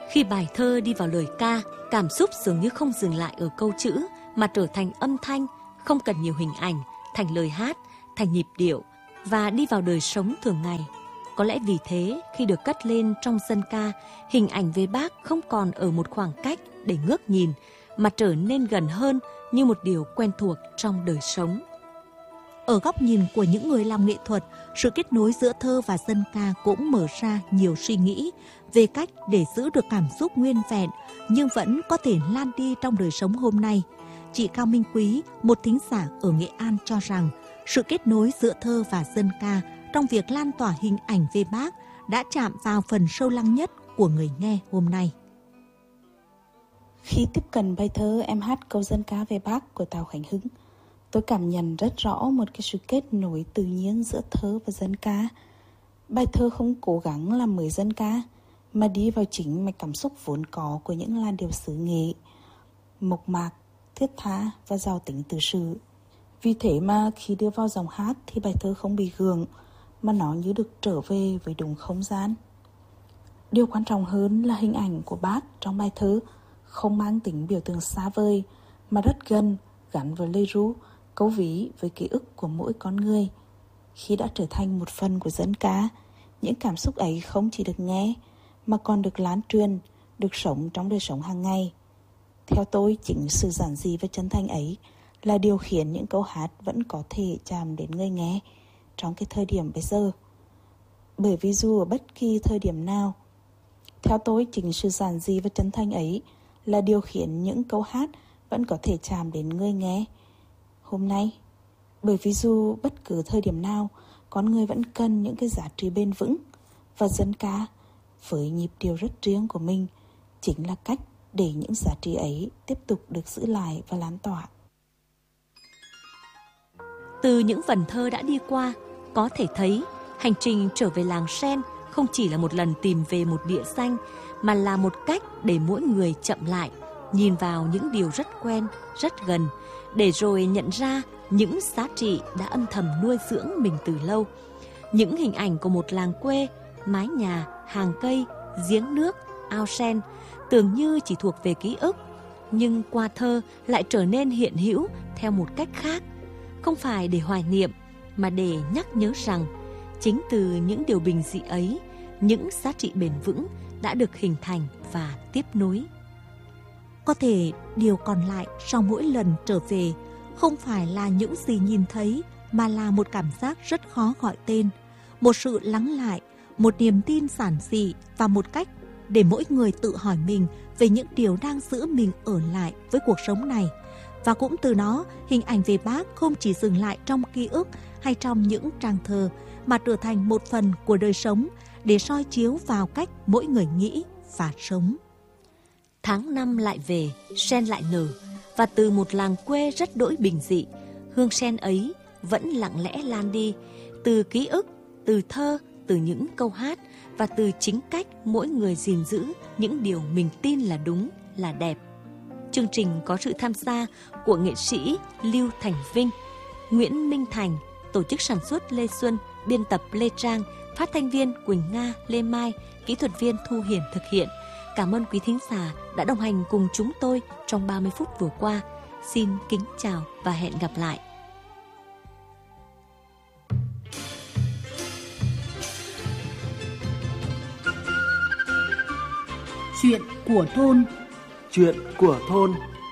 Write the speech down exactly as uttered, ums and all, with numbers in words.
Khi bài thơ đi vào lời ca, cảm xúc dường như không dừng lại ở câu chữ mà trở thành âm thanh, không cần nhiều hình ảnh, thành lời hát, thành nhịp điệu và đi vào đời sống thường ngày. Có lẽ vì thế, khi được cất lên trong dân ca, hình ảnh về Bác không còn ở một khoảng cách để ngước nhìn, mà trở nên gần hơn như một điều quen thuộc trong đời sống. Ở góc nhìn của những người làm nghệ thuật, sự kết nối giữa thơ và dân ca cũng mở ra nhiều suy nghĩ về cách để giữ được cảm xúc nguyên vẹn nhưng vẫn có thể lan đi trong đời sống hôm nay. Chị Cao Minh Quý, một thính giả ở Nghệ An cho rằng sự kết nối giữa thơ và dân ca trong việc lan tỏa hình ảnh về Bác đã chạm vào phần sâu lắng nhất của người nghe hôm nay. Khi tiếp cận bài thơ Em hát câu dân ca về Bác của Tào Khánh Hưng, tôi cảm nhận rất rõ một cái sự kết nối tự nhiên giữa thơ và dân ca. Bài thơ không cố gắng làm mới dân ca, mà đi vào chính mạch cảm xúc vốn có của những làn điệu xứ nghệ, mộc mạc, thiết tha và giàu tính tự sự. Vì thế mà khi đưa vào dòng hát thì bài thơ không bị gượng, mà nó như được trở về với đúng không gian. Điều quan trọng hơn là hình ảnh của Bác trong bài thơ không mang tính biểu tượng xa vời, mà rất gần, gắn với lời ru, câu ví với ký ức của mỗi con người. Khi đã trở thành một phần của dân ca, những cảm xúc ấy không chỉ được nghe, mà còn được lan truyền, được sống trong đời sống hàng ngày. Theo tôi, chính sự giản dị và chân thành ấy là điều khiến những câu hát vẫn có thể chạm đến người nghe trong cái thời điểm bây giờ. Bởi vì dù ở bất kỳ thời điểm nào, theo tôi, chính sự giản dị và chân thành ấy là điều khiến những câu hát vẫn có thể chạm đến người nghe hôm nay. Bởi vì dù bất cứ thời điểm nào, con người vẫn cần những cái giá trị bền vững, và dân ca với nhịp điệu rất riêng của mình chính là cách để những giá trị ấy tiếp tục được giữ lại và lan tỏa. Từ những vần thơ đã đi qua, có thể thấy hành trình trở về làng Sen không chỉ là một lần tìm về một địa danh, mà là một cách để mỗi người chậm lại, nhìn vào những điều rất quen, rất gần, để rồi nhận ra những giá trị đã âm thầm nuôi dưỡng mình từ lâu. Những hình ảnh của một làng quê, mái nhà, hàng cây, giếng nước, ao sen, tưởng như chỉ thuộc về ký ức, nhưng qua thơ lại trở nên hiện hữu theo một cách khác. Không phải để hoài niệm, mà để nhắc nhớ rằng chính từ những điều bình dị ấy, những giá trị bền vững đã được hình thành và tiếp nối. Có thể điều còn lại sau mỗi lần trở về không phải là những gì nhìn thấy, mà là một cảm giác rất khó gọi tên, một sự lắng lại, một niềm tin giản dị và một cách để mỗi người tự hỏi mình về những điều đang giữ mình ở lại với cuộc sống này. Và cũng từ đó, hình ảnh về Bác không chỉ dừng lại trong ký ức hay trong những trang thơ, mà trở thành một phần của đời sống để soi chiếu vào cách mỗi người nghĩ và sống. Tháng năm lại về, sen lại nở, và từ một làng quê rất đỗi bình dị, hương sen ấy vẫn lặng lẽ lan đi, từ ký ức, từ thơ, từ những câu hát, và từ chính cách mỗi người gìn giữ những điều mình tin là đúng, là đẹp. Chương trình có sự tham gia của nghệ sĩ Lưu Thành Vinh, Nguyễn Minh Thành, tổ chức sản xuất Lê Xuân, biên tập Lê Trang, phát thanh viên Quỳnh Nga, Lê Mai, kỹ thuật viên Thu Hiền thực hiện. Cảm ơn quý thính giả đã đồng hành cùng chúng tôi trong ba mươi phút vừa qua. Xin kính chào và hẹn gặp lại. Chuyện của thôn. Chuyện của thôn.